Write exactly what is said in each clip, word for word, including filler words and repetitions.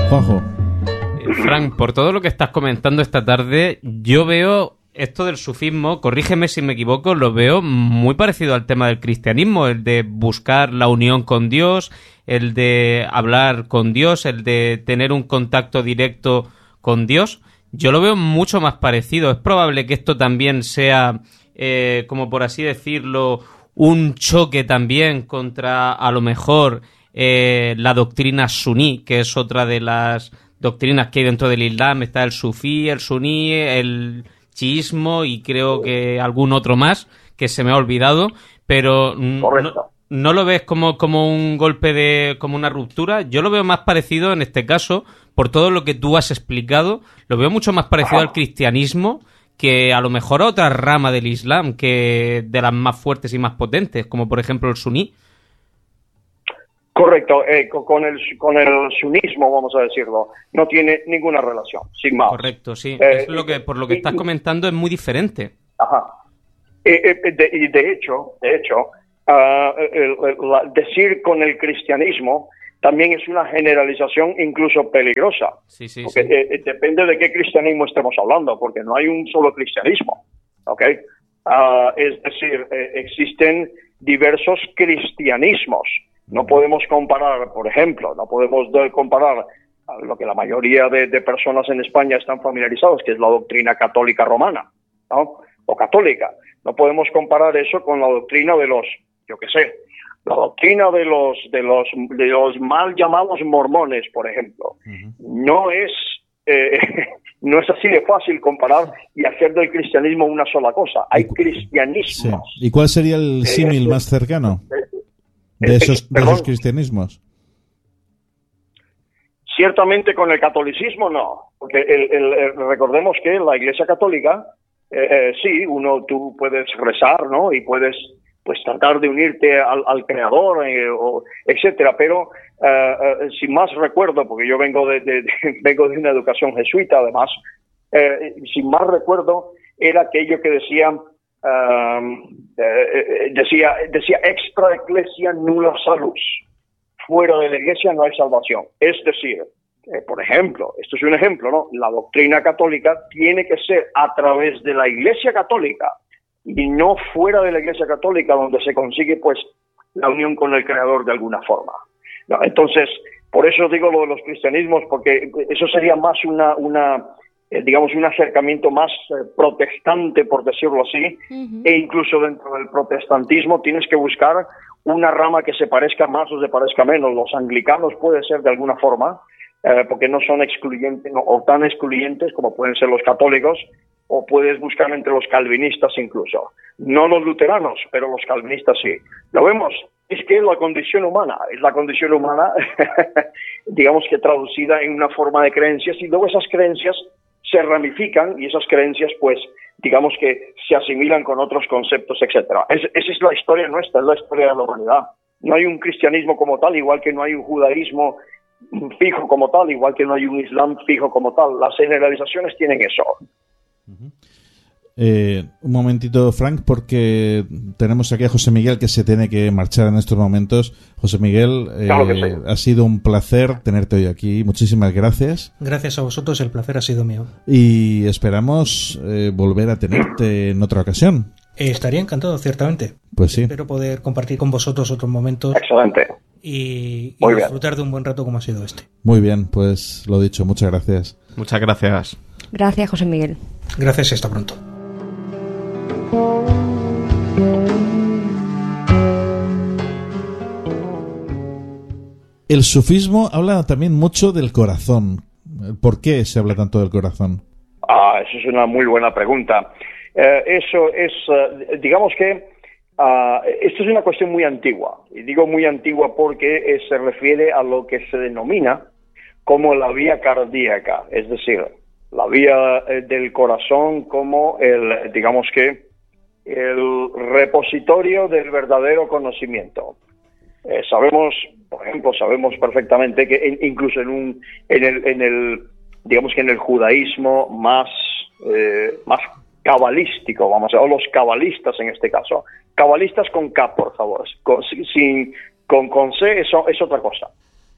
Juanjo. Frank, por todo lo que estás comentando esta tarde, yo veo esto del sufismo, corrígeme si me equivoco, lo veo muy parecido al tema del cristianismo, el de buscar la unión con Dios, el de hablar con Dios, el de tener un contacto directo con Dios. Yo lo veo mucho más parecido. Es probable que esto también sea, eh, como por así decirlo, un choque también contra, a lo mejor, eh, la doctrina suní, que es otra de las doctrinas que hay dentro del Islam. Está el sufí, el suní, el chiismo y creo que algún otro más que se me ha olvidado, pero no, no lo ves como, como un golpe de, como una ruptura. Yo lo veo más parecido en este caso, por todo lo que tú has explicado, lo veo mucho más parecido Ajá. al cristianismo que a lo mejor a otra rama del Islam, que de las más fuertes y más potentes, como por ejemplo el suní. Correcto, eh, con el con el sunismo, vamos a decirlo, no tiene ninguna relación, sin más. Correcto, sí. Eh, es lo que por lo que estás comentando es muy diferente. Ajá. Eh, eh, de, y de hecho, de hecho, uh, el, el, la, decir con el cristianismo también es una generalización incluso peligrosa. Sí, sí, porque sí. Eh, depende de qué cristianismo estemos hablando, porque no hay un solo cristianismo, ¿ok? Uh, es decir, eh, existen diversos cristianismos. No podemos comparar, por ejemplo, no podemos comparar a lo que la mayoría de, de personas en España están familiarizados, que es la doctrina católica romana, ¿no? O católica. No podemos comparar eso con la doctrina de los, yo qué sé, la doctrina de los de los de los mal llamados mormones, por ejemplo. Uh-huh. No es eh, no es así de fácil comparar y hacer del cristianismo una sola cosa. Hay cristianismos. Sí. ¿Y cuál sería el símil eh, más cercano de esos, de esos cristianismos? Ciertamente con el catolicismo no, porque el, el, el, recordemos que la Iglesia Católica, eh, eh, sí, uno tú puedes rezar, ¿no? Y puedes pues tratar de unirte al, al Creador, eh, o, etcétera, pero eh, eh, sin más recuerdo, porque yo vengo de, de, de vengo de una educación jesuita, además, eh, sin más recuerdo era aquello que decía uh, eh, decía decía extra ecclesia nulla salus. Fuera de la iglesia no hay salvación. Es decir, eh, por ejemplo, esto es un ejemplo, ¿no? La doctrina católica tiene que ser a través de la iglesia católica y no fuera de la iglesia católica donde se consigue, pues, la unión con el Creador de alguna forma. ¿No? Entonces, por eso digo lo de los cristianismos, porque eso sería más una, una eh, digamos, un acercamiento más eh, protestante, por decirlo así, uh-huh. E incluso dentro del protestantismo tienes que buscar una rama que se parezca más o se parezca menos. Los anglicanos puede ser de alguna forma, eh, porque no son excluyentes no, o tan excluyentes como pueden ser los católicos, o puedes buscar entre los calvinistas incluso. No los luteranos, pero los calvinistas sí. ¿Lo vemos? Es que es la condición humana, es la condición humana, digamos que traducida en una forma de creencias, y luego esas creencias se ramifican y esas creencias, pues, digamos que se asimilan con otros conceptos, etcétera. Es, esa es la historia nuestra, es la historia de la humanidad. No hay un cristianismo como tal, igual que no hay un judaísmo fijo como tal, igual que no hay un islam fijo como tal. Las generalizaciones tienen eso. Uh-huh. Eh, un momentito, Frank, porque tenemos aquí a José Miguel que se tiene que marchar en estos momentos. José Miguel, eh, claro que sí. Ha sido un placer tenerte hoy aquí. Muchísimas gracias. Gracias a vosotros, el placer ha sido mío. Y esperamos eh, volver a tenerte en otra ocasión. Eh, estaría encantado, ciertamente. Pues sí. Espero poder compartir con vosotros otros momentos. Excelente. Y, y disfrutar bien de un buen rato como ha sido este. Muy bien, pues lo dicho, muchas gracias. Muchas gracias. Gracias, José Miguel. Gracias y hasta pronto. El sufismo habla también mucho del corazón. ¿Por qué se habla tanto del corazón? Ah, eso es una muy buena pregunta. Eh, eso es, uh, digamos que uh, esto es una cuestión muy antigua. Y digo muy antigua porque eh, se refiere a lo que se denomina como la vía cardíaca, es decir, la vía eh, del corazón como el, digamos que, el repositorio del verdadero conocimiento. Eh, sabemos, por ejemplo, sabemos perfectamente que en, incluso en un, en el, en el, digamos que en el judaísmo más, eh, más cabalístico, vamos a ver, o los cabalistas en este caso, cabalistas con K, por favor, con, sin, con, con C eso es otra cosa.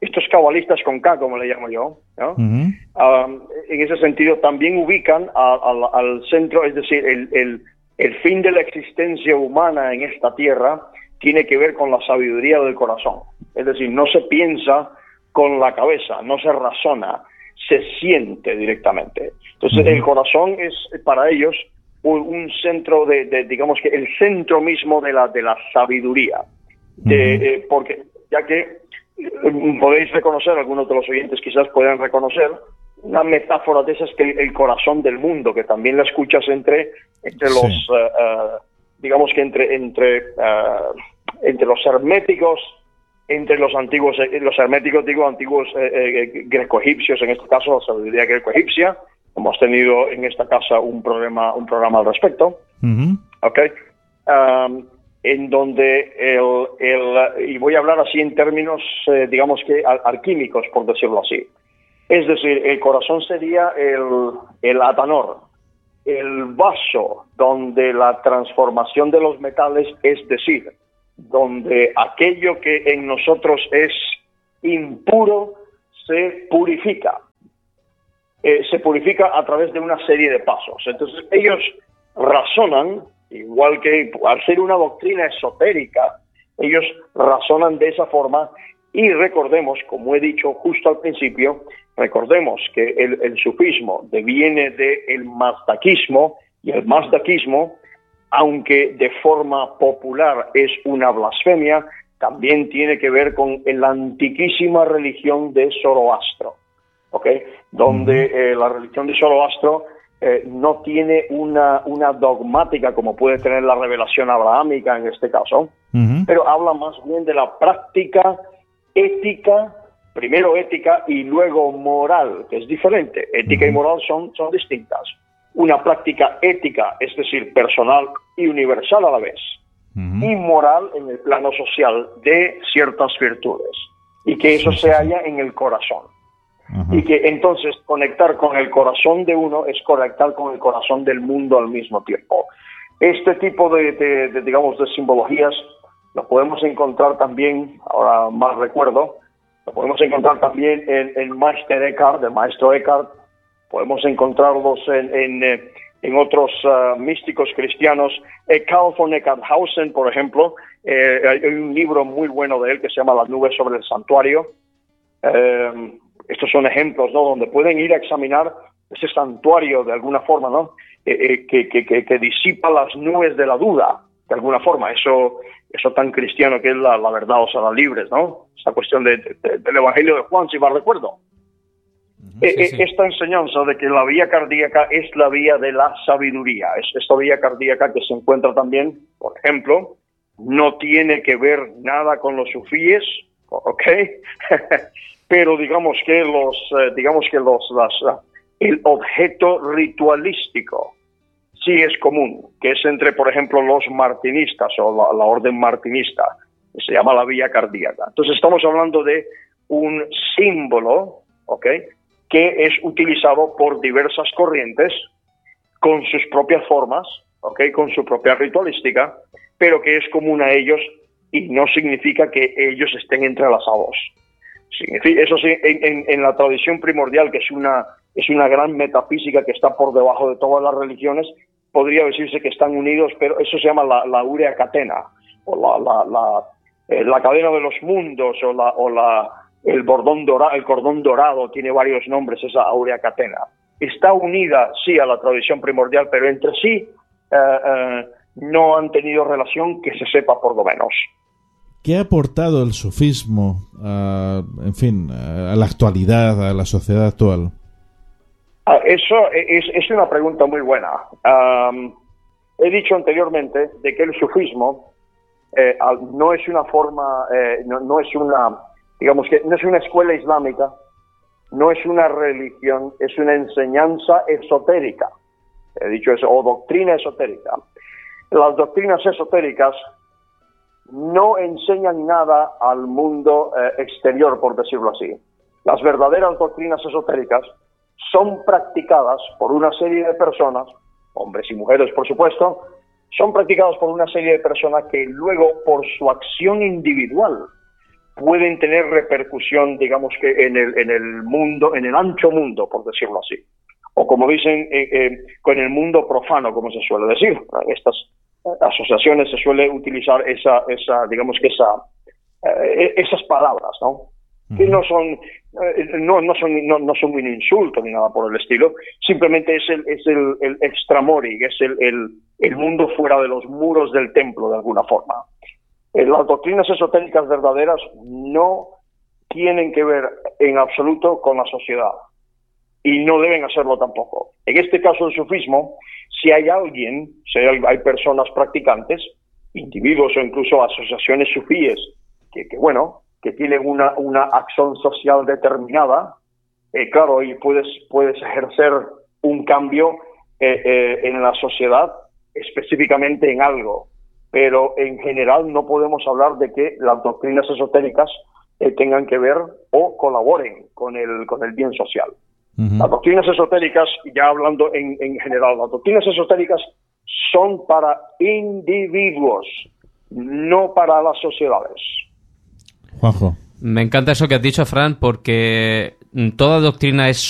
estos cabalistas con K, como le llamo yo, ¿no? Uh-huh. Um, en ese sentido también ubican a, a, al centro, es decir, el, el, el fin de la existencia humana en esta tierra tiene que ver con la sabiduría del corazón. Es decir, no se piensa con la cabeza, no se razona, se siente directamente. Entonces, uh-huh. el corazón es para ellos un, un centro de, de, digamos que el centro mismo de la, de la sabiduría. De, uh-huh. eh, porque, ya que podéis reconocer, algunos de los oyentes quizás puedan reconocer, una metáfora de esas que el, el corazón del mundo, que también la escuchas entre, entre los, sí. uh, uh, digamos que entre, entre, uh, entre los herméticos, entre los antiguos, los herméticos, digo, antiguos eh, eh, greco-egipcios, en este caso, la sabiduría greco-egipcia. Hemos tenido en esta casa un programa, un programa al respecto. Uh-huh. Okay. Um, en donde el, el, y voy a hablar así en términos, eh, digamos que al, alquímicos, por decirlo así. Es decir, el corazón sería el, el atanor, el vaso donde la transformación de los metales, es decir, donde aquello que en nosotros es impuro se purifica. Eh, se purifica a través de una serie de pasos. Entonces ellos razonan, igual que al ser una doctrina esotérica, ellos razonan de esa forma, y recordemos, como he dicho justo al principio, recordemos que el, el sufismo deviene del mazdaquismo, y el mazdaquismo, aunque de forma popular es una blasfemia, también tiene que ver con la antiquísima religión de Zoroastro, ¿ok? Donde eh, la religión de Zoroastro Eh, no tiene una, una dogmática como puede tener la revelación abrahámica en este caso, uh-huh. pero habla más bien de la práctica ética, primero ética y luego moral, que es diferente. Ética uh-huh. y moral son, son distintas. Una práctica ética, es decir, personal y universal a la vez, uh-huh. y moral en el plano social de ciertas virtudes, y que eso sí, se sí, halla sí. en el corazón. Uh-huh. Y que entonces conectar con el corazón de uno es conectar con el corazón del mundo al mismo tiempo. Este tipo de, de, de digamos, de simbologías lo podemos encontrar también, ahora más recuerdo, lo podemos encontrar también en, en Meister Eckhart, el maestro Eckhart, podemos encontrarlos en, en, en otros uh, místicos cristianos. Eh, Karl von Eckarthausen, por ejemplo, eh, hay un libro muy bueno de él que se llama Las nubes sobre el santuario. Eh, Estos son ejemplos, ¿no?, donde pueden ir a examinar ese santuario de alguna forma, ¿no?, eh, eh, que, que, que, que disipa las nubes de la duda, de alguna forma. Eso eso tan cristiano que es la, la verdad os hará libres, ¿no? Esa cuestión de, de, del Evangelio de Juan, si mal recuerdo. Uh-huh, eh, sí, sí. Esta enseñanza de que la vía cardíaca es la vía de la sabiduría. Es esta vía cardíaca que se encuentra también, por ejemplo, no tiene que ver nada con los sufíes, ¿ok? Pero digamos que los, eh, digamos que los, las, uh, el objeto ritualístico sí es común, que es entre, por ejemplo, los martinistas o la, la orden martinista, que se llama la vía cardíaca. Entonces estamos hablando de un símbolo, ¿ok?, que es utilizado por diversas corrientes con sus propias formas, ¿ok?, con su propia ritualística, pero que es común a ellos y no significa que ellos estén entrelazados. Eso sí, en, en, en la tradición primordial, que es una, es una gran metafísica que está por debajo de todas las religiones, podría decirse que están unidos, pero eso se llama la, la aurea catena, o la, la, la, eh, la cadena de los mundos, o, la, o la, el, bordón dorado, el cordón dorado, tiene varios nombres, esa aurea catena. Está unida, sí, a la tradición primordial, pero entre sí eh, eh, no han tenido relación que se sepa por lo menos. ¿Qué ha aportado el sufismo, a, en fin, a la actualidad, a la sociedad actual? Ah, eso es, es una pregunta muy buena. Um, he dicho anteriormente de que el sufismo eh, no es una forma, eh, no, no es una, digamos que no es una escuela islámica, no es una religión, es una enseñanza esotérica. He dicho eso, o doctrina esotérica. Las doctrinas esotéricas no enseñan nada al mundo eh, exterior, por decirlo así. Las verdaderas doctrinas esotéricas son practicadas por una serie de personas, hombres y mujeres por supuesto, son practicadas por una serie de personas que luego por su acción individual pueden tener repercusión, digamos que en el, en el mundo, en el ancho mundo, por decirlo así. O como dicen, eh, eh, con el mundo profano, como se suele decir. Estas asociaciones se suele utilizar esa, esa digamos que esa, eh, esas palabras, ¿no? Uh-huh. Que no son, eh, no, no son, no, no son un insulto ni nada por el estilo. Simplemente es el, es el, el extramori, es el, el, el mundo fuera de los muros del templo, de alguna forma. Las doctrinas esotéricas verdaderas no tienen que ver en absoluto con la sociedad y no deben hacerlo tampoco. En este caso del sufismo, si hay alguien, si hay, hay personas practicantes, individuos o incluso asociaciones sufíes que, que bueno, que tienen una, una acción social determinada, eh, claro, y puedes, puedes ejercer un cambio eh, eh, en la sociedad, específicamente en algo. Pero en general no podemos hablar de que las doctrinas esotéricas eh, tengan que ver o colaboren con el, con el bien social. Uh-huh. Las doctrinas esotéricas, ya hablando en, en general, las doctrinas esotéricas son para individuos, no para las sociedades. Juanjo. Me encanta eso que has dicho, Fran, porque toda doctrina es